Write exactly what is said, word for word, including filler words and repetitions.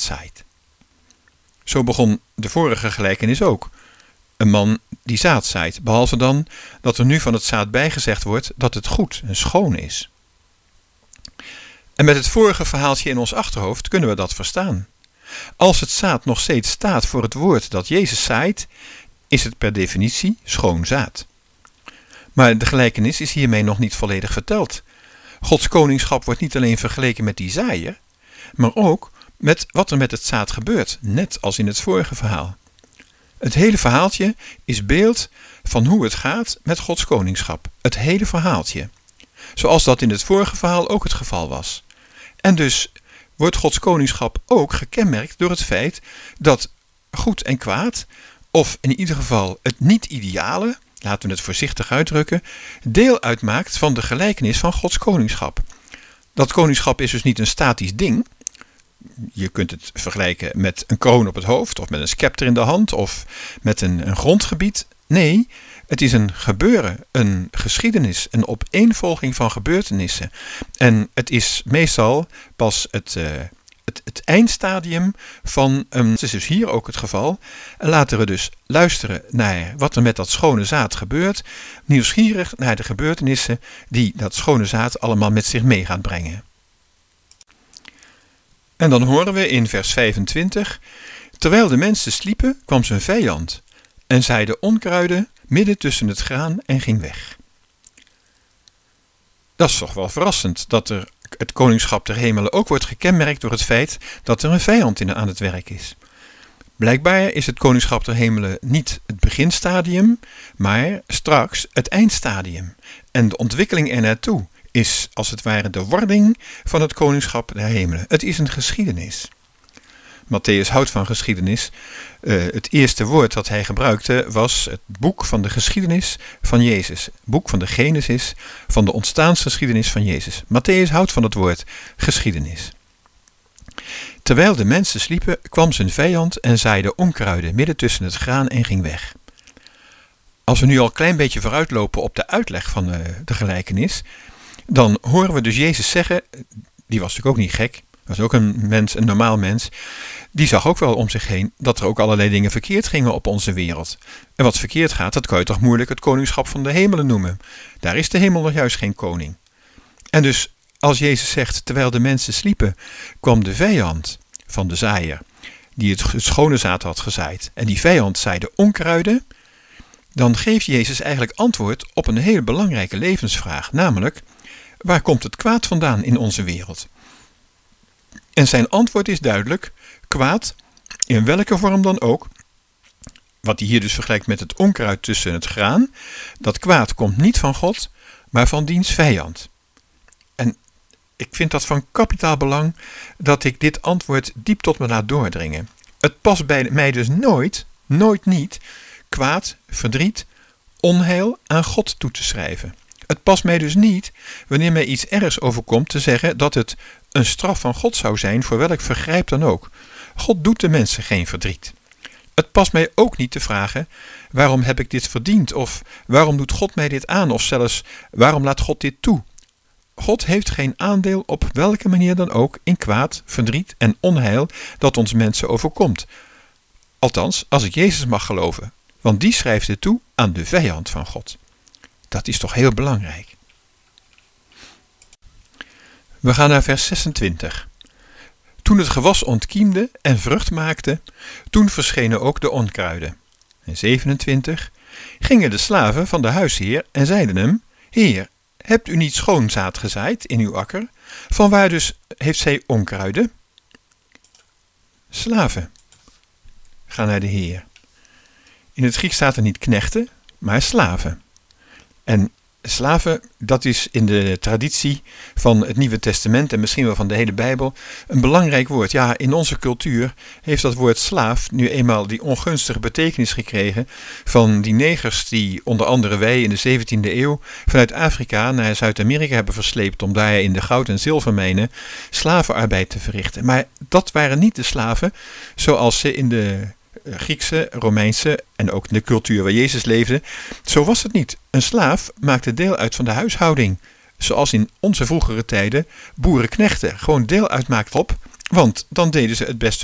zaait. Zo begon de vorige gelijkenis ook. Een man die zaad zaait, behalve dan dat er nu van het zaad bijgezegd wordt dat het goed en schoon is. En met het vorige verhaaltje in ons achterhoofd kunnen we dat verstaan. Als het zaad nog steeds staat voor het woord dat Jezus zaait, is het per definitie schoon zaad. Maar de gelijkenis is hiermee nog niet volledig verteld. Gods koningschap wordt niet alleen vergeleken met die zaaier, maar ook met wat er met het zaad gebeurt, net als in het vorige verhaal. Het hele verhaaltje is beeld van hoe het gaat met Gods koningschap. Het hele verhaaltje. Zoals dat in het vorige verhaal ook het geval was. En dus wordt Gods koningschap ook gekenmerkt door het feit dat goed en kwaad, of in ieder geval het niet-ideale, laten we het voorzichtig uitdrukken, deel uitmaakt van de gelijkenis van Gods koningschap. Dat koningschap is dus niet een statisch ding. Je kunt het vergelijken met een kroon op het hoofd, of met een scepter in de hand, of met een, een grondgebied. Nee, het is een gebeuren, een geschiedenis, een opeenvolging van gebeurtenissen. En het is meestal pas het, uh, het, het eindstadium van, um, het is dus hier ook het geval. En laten we dus luisteren naar wat er met dat schone zaad gebeurt, nieuwsgierig naar de gebeurtenissen die dat schone zaad allemaal met zich mee gaat brengen. En dan horen we in vers vijfentwintig, terwijl de mensen sliepen, kwam zijn vijand en zaaide onkruiden midden tussen het graan en ging weg. Dat is toch wel verrassend, dat er het koningschap der hemelen ook wordt gekenmerkt door het feit dat er een vijand in aan het werk is. Blijkbaar is het koningschap der hemelen niet het beginstadium, maar straks het eindstadium. En de ontwikkeling ernaartoe is als het ware de wording van het koningschap der hemelen. Het is een geschiedenis. Matthäus houdt van geschiedenis. Uh, het eerste woord dat hij gebruikte was het boek van de geschiedenis van Jezus. Het boek van de Genesis, van de ontstaansgeschiedenis van Jezus. Matthäus houdt van het woord geschiedenis. Terwijl de mensen sliepen, kwam zijn vijand en zaaide onkruiden midden tussen het graan en ging weg. Als we nu al een klein beetje vooruitlopen op de uitleg van uh, de gelijkenis, dan horen we dus Jezus zeggen, die was natuurlijk ook niet gek, was ook een mens, een normaal mens, die zag ook wel om zich heen dat er ook allerlei dingen verkeerd gingen op onze wereld. En wat verkeerd gaat, dat kan je toch moeilijk het koningschap van de hemelen noemen. Daar is de hemel nog juist geen koning. En dus als Jezus zegt, terwijl de mensen sliepen, kwam de vijand van de zaaier, die het, het schone zaad had gezaaid, en die vijand zaaide onkruiden, dan geeft Jezus eigenlijk antwoord op een hele belangrijke levensvraag, namelijk, waar komt het kwaad vandaan in onze wereld? En zijn antwoord is duidelijk, kwaad, in welke vorm dan ook, wat hij hier dus vergelijkt met het onkruid tussen het graan, dat kwaad komt niet van God, maar van diens vijand. En ik vind dat van kapitaal belang dat ik dit antwoord diep tot me laat doordringen. Het past bij mij dus nooit, nooit niet, kwaad, verdriet, onheil aan God toe te schrijven. Het past mij dus niet, wanneer mij iets ergs overkomt, te zeggen dat het een straf van God zou zijn voor welk vergrijp dan ook. God doet de mensen geen verdriet. Het past mij ook niet te vragen, waarom heb ik dit verdiend? Of waarom doet God mij dit aan? Of zelfs, waarom laat God dit toe? God heeft geen aandeel op welke manier dan ook in kwaad, verdriet en onheil dat ons mensen overkomt. Althans, als ik Jezus mag geloven, want die schrijft het toe aan de vijand van God. Dat is toch heel belangrijk. We gaan naar vers zesentwintig. Toen het gewas ontkiemde en vrucht maakte, toen verschenen ook de onkruiden. En zevenentwintig. Gingen de slaven van de huisheer en zeiden hem, Heer, hebt u niet schoon zaad gezaaid in uw akker? Vanwaar dus heeft zij onkruiden? Slaven gaan naar de Heer. In het Grieks staat er niet knechten, maar slaven. En slaven, dat is in de traditie van het Nieuwe Testament en misschien wel van de hele Bijbel een belangrijk woord. Ja, in onze cultuur heeft dat woord slaaf nu eenmaal die ongunstige betekenis gekregen van die negers die onder andere wij in de zeventiende eeuw vanuit Afrika naar Zuid-Amerika hebben versleept om daar in de goud- en zilvermijnen slavenarbeid te verrichten. Maar dat waren niet de slaven zoals ze in de Griekse, Romeinse en ook in de cultuur waar Jezus leefde. Zo was het niet. Een slaaf maakte deel uit van de huishouding. Zoals in onze vroegere tijden boerenknechten gewoon deel uitmaakten op, want dan deden ze het best